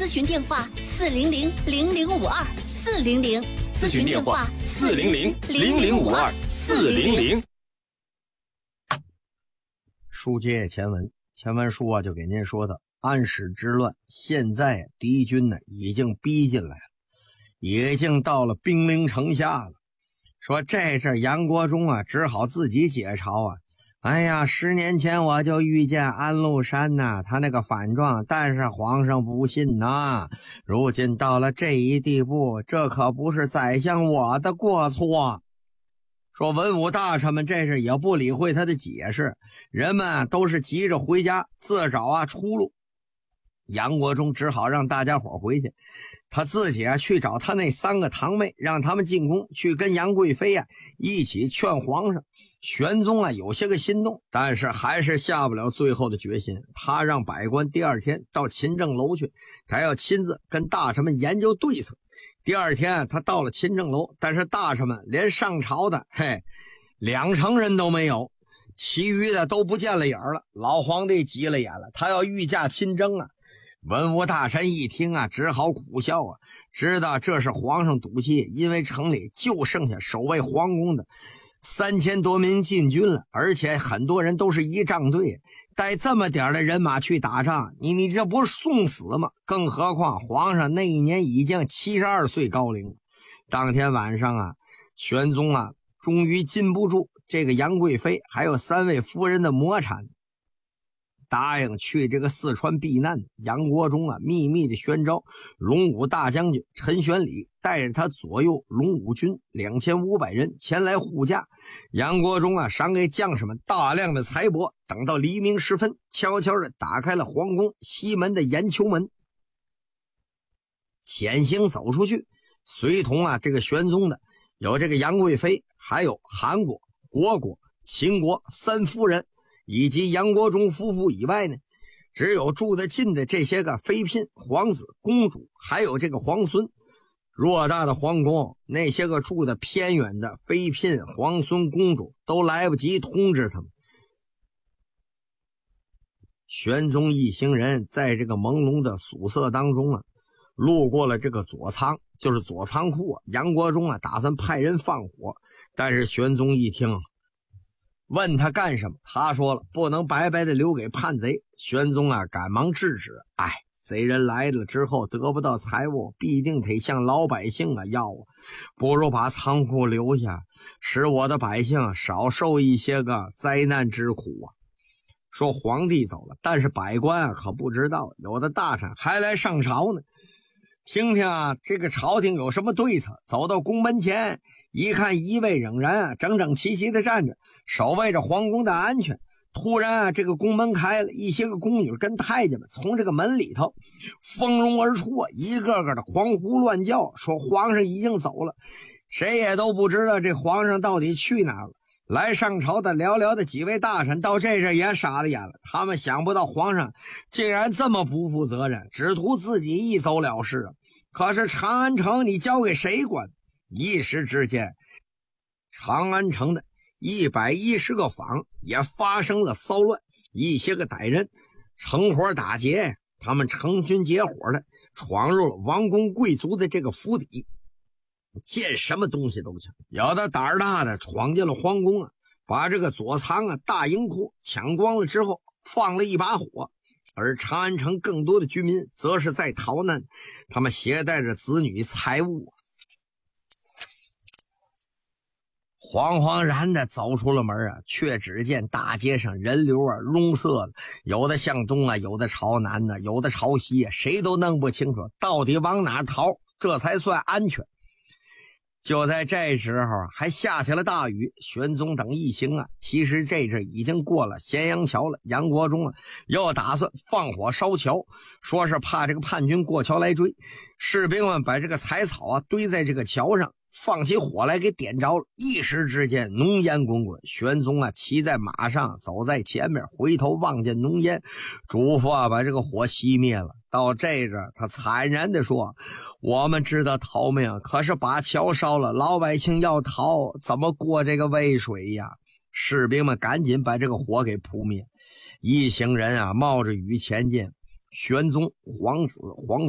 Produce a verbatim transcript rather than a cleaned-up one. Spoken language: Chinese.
咨询电话四零零零零五二四零零， 咨询电话四零零零零五二四零零。 书接前文，前文书啊就给您说的安史之乱，现在敌军呢已经逼进来了，已经到了兵临城下了。说这阵杨国忠啊只好自己解嘲啊，哎呀，十年前我就遇见安禄山呐、啊，他那个反状，但是皇上不信呐。如今到了这一地步，这可不是宰相我的过错。说文武大臣们这是也不理会他的解释，人们都是急着回家自找啊出路。杨国忠只好让大家伙回去，他自己啊去找他那三个堂妹，让他们进宫去跟杨贵妃啊一起劝皇上。玄宗啊有些个心动，但是还是下不了最后的决心。他让百官第二天到勤政楼去，他要亲自跟大臣们研究对策。第二天他到了勤政楼，但是大臣们连上朝的嘿两成人都没有，其余的都不见了影了。老皇帝急了眼了，他要御驾亲征啊。文武大臣一听啊只好苦笑啊，知道这是皇上赌气，因为城里就剩下守卫皇宫的三千多名禁军了，而且很多人都是仪仗队，带这么点的人马去打仗，你你这不是送死吗？更何况皇上那一年已经七十二岁高龄了。当天晚上啊，玄宗啊终于禁不住这个杨贵妃还有三位夫人的魔产，答应去这个四川避难。杨国忠啊秘密的宣召龙武大将军陈玄礼带着他左右龙武军两千五百人前来护驾。杨国忠啊赏给将士们大量的财帛，等到黎明时分，悄悄地打开了皇宫西门的延秋门，潜行走出去。随同啊这个玄宗的有这个杨贵妃，还有韩国、国国、秦国三夫人，以及杨国忠夫妇以外呢，只有住得近的这些个妃嫔、皇子、公主，还有这个皇孙。偌大的皇宫，那些个住的偏远的妃嫔、皇孙、公主都来不及通知他们。玄宗一行人在这个朦胧的宿舍当中啊，路过了这个左仓，就是左仓库啊。杨国忠啊打算派人放火，但是玄宗一听，问他干什么，他说了不能白白的留给叛贼。玄宗啊赶忙制止，哎，贼人来了之后得不到财物，必定得向老百姓啊要啊，不如把仓库留下，使我的百姓少受一些个灾难之苦啊。说皇帝走了，但是百官啊可不知道，有的大臣还来上朝呢，听听啊这个朝廷有什么对策。走到宫门前一看，一位仍然啊整整齐齐的站着，守卫着皇宫的安全。突然啊这个宫门开了，一些个宫女跟太监们从这个门里头蜂拥而出啊，一个个的狂呼乱叫，说皇上已经走了。谁也都不知道这皇上到底去哪了。来上朝的寥寥的几位大臣到这阵也傻了眼了，他们想不到皇上竟然这么不负责任，只图自己一走了事啊。可是长安城你交给谁管？一时之间，长安城的一百一十个坊也发生了骚乱，一些个歹人趁火打劫，他们成群结伙的闯入了王公贵族的这个府邸，见什么东西都抢。有的胆儿大的闯进了皇宫啊，把这个左仓啊大银库抢光了之后放了一把火。而长安城更多的居民则是在逃难，他们携带着子女财物，惶惶然的走出了门啊，却只见大街上人流啊拥塞了，有的向东啊，有的朝南呢、啊，有的朝西啊，谁都弄不清楚到底往哪逃，这才算安全。就在这时候还下起了大雨，玄宗等一行啊，其实这阵已经过了咸阳桥了。杨国忠啊，又打算放火烧桥，说是怕这个叛军过桥来追。士兵们把这个柴草啊堆在这个桥上，放起火来给点着了，一时之间浓烟滚滚。玄宗啊骑在马上走在前面，回头望见浓烟，嘱咐啊把这个火熄灭了。到这阵他惨然地说，我们知道逃命，可是把桥烧了，老百姓要逃怎么过这个渭水呀？士兵们赶紧把这个火给扑灭。一行人啊冒着雨前进，玄宗、皇子、皇